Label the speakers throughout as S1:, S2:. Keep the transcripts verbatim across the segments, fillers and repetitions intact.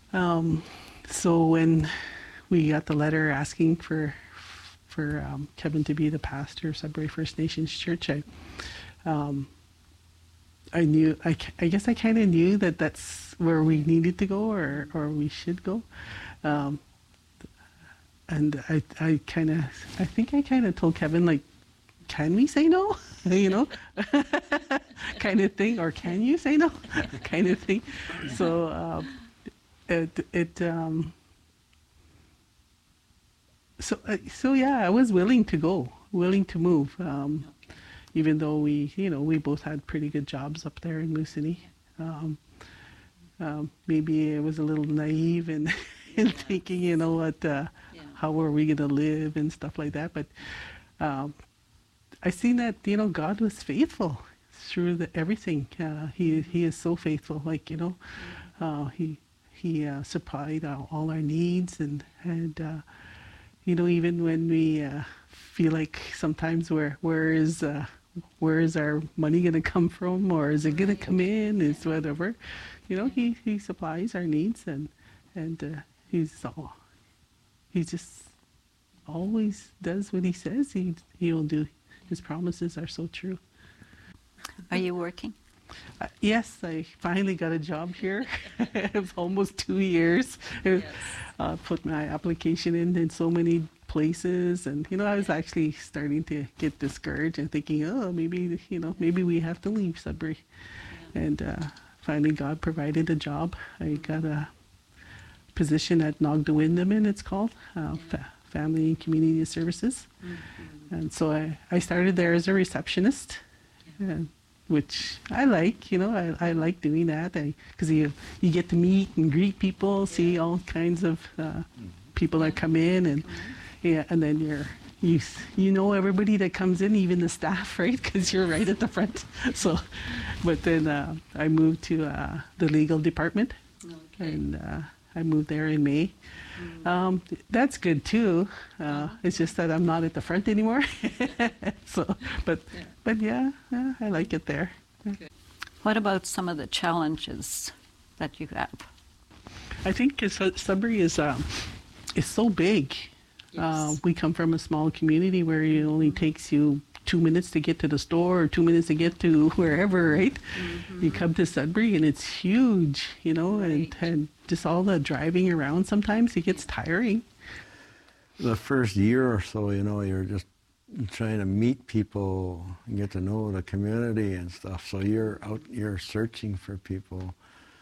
S1: Um, so when we got the letter asking for for um, Kevin to be the pastor of Sudbury First Nations Church, I um, I knew I, I guess I kind of knew that that's where we needed to go or or we should go. Um, and I I kind of I think I kind of told Kevin, like, can we say no? You know, kind of thing, or can you say no? Kind of thing. So um, it it um, so uh, so yeah, I was willing to go, willing to move, um, even though we you know we both had pretty good jobs up there in Moosonee. Um, um, maybe I was a little naive in in thinking, you know what, uh,
S2: Yeah.
S1: how are we gonna live and stuff like that, but. Um, I seen that, you know, God was faithful through the, everything. Uh, he He is so faithful. Like, you know, uh, he He uh, supplied uh, all our needs, and and uh, you know, even when we uh, feel like sometimes where where is uh, where is our money going to come from, or is it going to come in? Is whatever, you know, he he supplies our needs, and and uh, he's all he just always does what he says he he'll do. His promises are so true.
S2: Are you working?
S1: Uh, yes, I finally got a job here. It was almost two years.
S2: Yes.
S1: Uh, put my application in in so many places, and you know, I was actually starting to get discouraged and thinking, oh, maybe you know, maybe we have to leave Sudbury.
S2: Yeah.
S1: And uh, finally, God provided a job. I got a position at Nogda-Windaman, it's called, uh, fa- Family and Community Services.
S2: Mm-hmm.
S1: And so I, I started there as a receptionist,
S2: Yeah.
S1: and, which I like, you know, I, I like doing that because you, you get to meet and greet people, see
S2: Yeah.
S1: all kinds of uh, people that come in, and yeah, and then you're, you, s- you know everybody that comes in, even the staff, right? Because you're right at the front. So, but then uh, I moved to uh, the legal department,
S2: Okay.
S1: and uh, I moved there in May. Um, that's good too. Uh, it's just that I'm not at the front anymore. So, but
S2: Yeah.
S1: but yeah, yeah, I like it there.
S2: What about some of the challenges that you have?
S1: I think 'cause Su- Sudbury is um, is so big. Uh,
S2: Yes.
S1: we come from a small community where it only takes you two minutes to get to the store or two minutes to get to wherever, right? You come to Sudbury and it's huge, you know,
S2: Right.
S1: and, and just all the driving around sometimes it gets tiring.
S3: The first year or so, you know, you're just trying to meet people and get to know the community and stuff. So you're out, you're searching for people,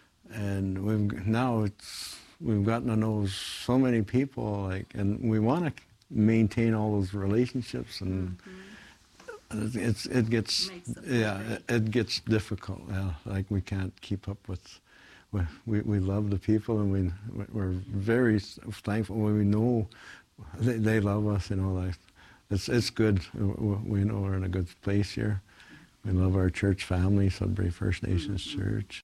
S3: and we've now it's we've gotten to know so many people, like, and we want to maintain all those relationships, and it's it gets
S2: Makes it
S3: yeah
S2: hard.
S3: it, it gets difficult. Yeah, like we can't keep up with. We, we, we love the people, and we we're very thankful when we know they, they love us. You know, like it's it's good. We know we're in a good place here. We love our church family, Sudbury First Nations
S2: Mm-hmm.
S3: Church.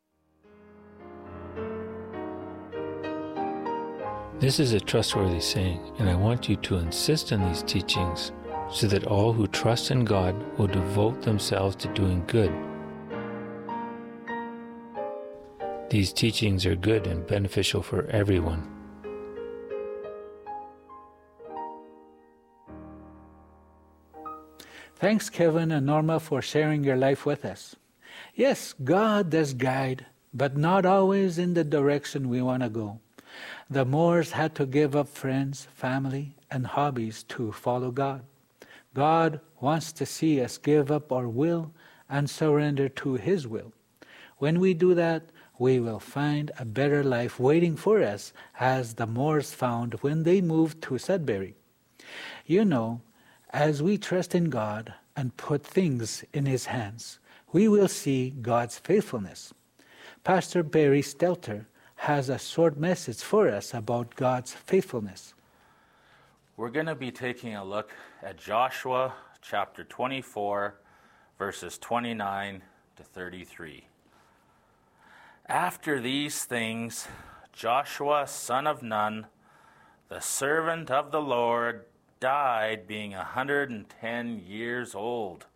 S4: This is a trustworthy saying, and I want you to insist on these teachings so that all who trust in God will devote themselves to doing good. These teachings are good and beneficial for everyone.
S5: Thanks, Kevin and Norma, for sharing your life with us. Yes, God does guide, but not always in the direction we want to go. The Moores had to give up friends, family, and hobbies to follow God. God wants to see us give up our will and surrender to His will. When we do that, we will find a better life waiting for us, as the Moores found when they moved to Sudbury. You know, as we trust in God and put things in His hands, we will see God's faithfulness. Pastor Barry Stelter has a short message for us about God's faithfulness.
S6: We're going to be taking a look at Joshua chapter twenty-four, verses twenty-nine to thirty-three. After these things, Joshua, son of Nun, the servant of the Lord, died being a hundred and ten years old.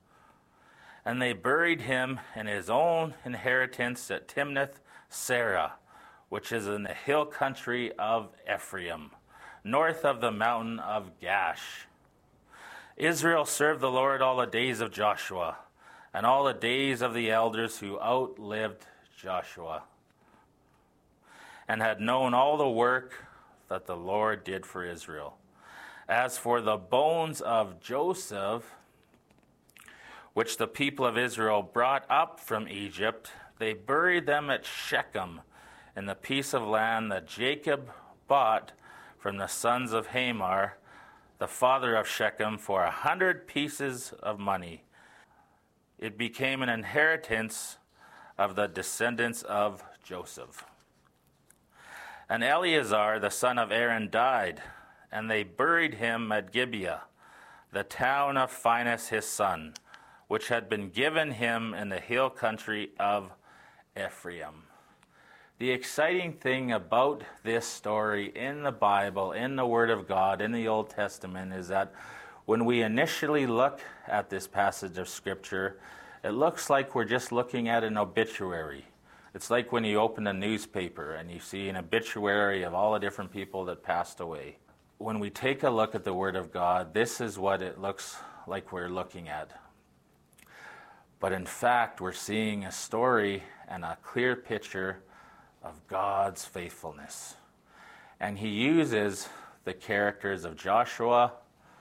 S6: And they buried him in his own inheritance at Timnath Serah, which is in the hill country of Ephraim, north of the mountain of Gash. Israel served the Lord all the days of Joshua, and all the days of the elders who outlived Joshua, and had known all the work that the Lord did for Israel. As for the bones of Joseph, which the people of Israel brought up from Egypt, they buried them at Shechem, in the piece of land that Jacob bought from the sons of Hamor, the father of Shechem, for a hundred pieces of money. It became an inheritance of the descendants of Joseph. And Eleazar, the son of Aaron, died, and they buried him at Gibeah, the town of Phinehas his son, which had been given him in the hill country of Ephraim. The exciting thing about this story in the Bible, in the Word of God, in the Old Testament, is that when we initially look at this passage of Scripture, it looks like we're just looking at an obituary. It's like when you open a newspaper and you see an obituary of all the different people that passed away. When we take a look at the Word of God, this is what it looks like we're looking at. But in fact, we're seeing a story and a clear picture of God's faithfulness. And he uses the characters of Joshua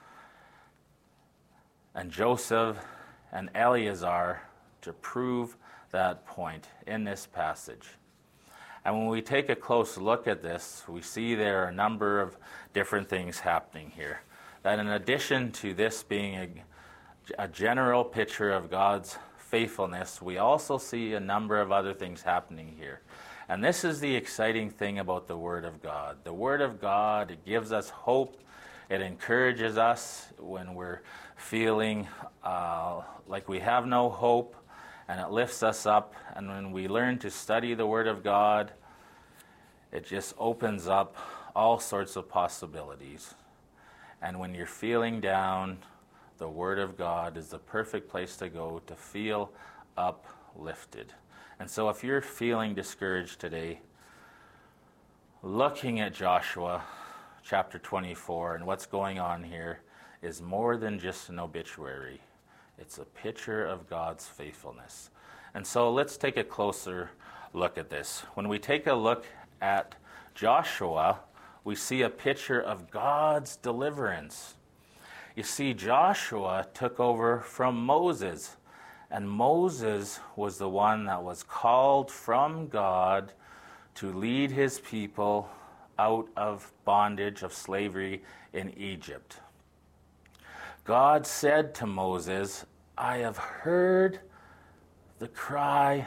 S6: and Joseph and Eleazar to prove that point in this passage. And when we take a close look at this, we see there are a number of different things happening here. That in addition to this being a, a general picture of God's faithfulness, we also see a number of other things happening here. And this is the exciting thing about the Word of God. The Word of God, it gives us hope. It encourages us when we're feeling uh, like we have no hope, and it lifts us up. And when we learn to study the Word of God, it just opens up all sorts of possibilities. And when you're feeling down, the Word of God is the perfect place to go to feel uplifted. And so if you're feeling discouraged today, looking at Joshua chapter twenty-four and what's going on here is more than just an obituary. It's a picture of God's faithfulness. And so let's take a closer look at this. When we take a look at Joshua, we see a picture of God's deliverance. You see, Joshua took over from Moses. And Moses was the one that was called from God to lead his people out of bondage, of slavery in Egypt. God said to Moses, I have heard the cry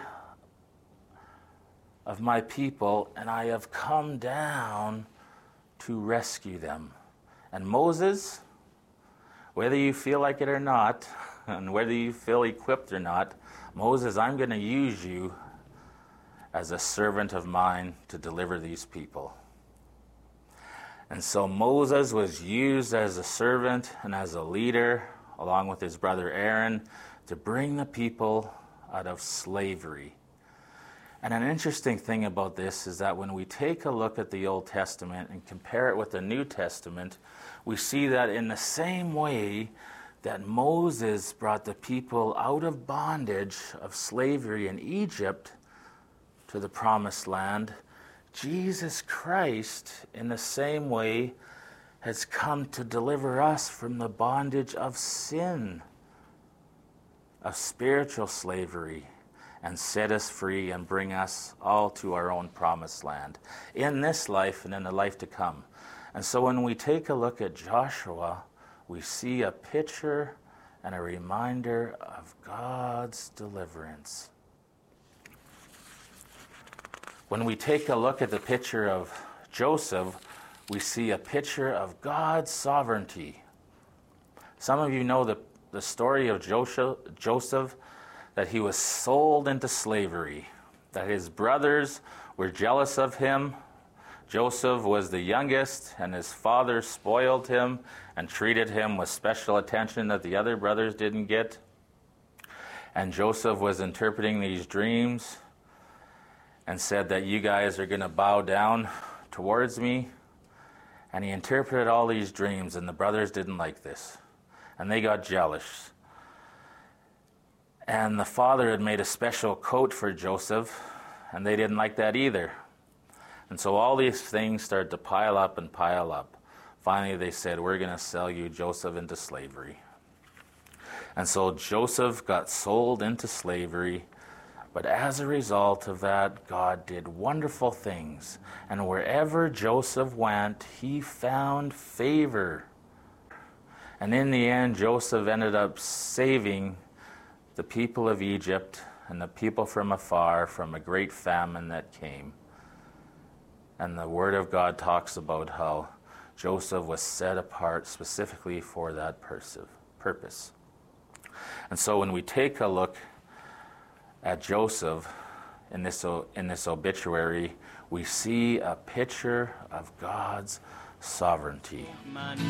S6: of my people, and I have come down to rescue them. And Moses, whether you feel like it or not, and whether you feel equipped or not, Moses, I'm going to use you as a servant of mine to deliver these people. And so Moses was used as a servant and as a leader, along with his brother Aaron, to bring the people out of slavery. And an interesting thing about this is that when we take a look at the Old Testament and compare it with the New Testament, we see that in the same way that Moses brought the people out of bondage of slavery in Egypt to the promised land, Jesus Christ, in the same way, has come to deliver us from the bondage of sin, of spiritual slavery, and set us free and bring us all to our own promised land in this life and in the life to come. And so when we take a look at Joshua, we see a picture and a reminder of God's deliverance. When we take a look at the picture of Joseph, we see a picture of God's sovereignty. Some of you know the, the story of Joseph, that he was sold into slavery, that his brothers were jealous of him. Joseph was the youngest, and his father spoiled him and treated him with special attention that the other brothers didn't get. And Joseph was interpreting these dreams, and said that you guys are going to bow down towards me. And he interpreted all these dreams, and the brothers didn't like this. And they got jealous. And the father had made a special coat for Joseph, and they didn't like that either. And so all these things started to pile up and pile up. Finally, they said, we're going to sell you, Joseph, into slavery. And so Joseph got sold into slavery. But as a result of that, God did wonderful things. And wherever Joseph went, he found favor. And in the end, Joseph ended up saving the people of Egypt and the people from afar from a great famine that came. And the Word of God talks about how Joseph was set apart specifically for that purpose. And so when we take a look at Joseph in this, in this obituary, we see a picture of God's sovereignty.